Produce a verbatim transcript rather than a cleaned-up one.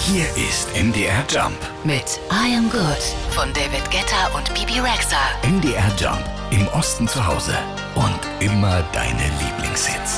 Hier ist M D R Jump. Mit I Am Good von David Guetta und Bibi Rexha. M D R Jump. Im Osten zu Hause. Und immer deine Lieblingshits.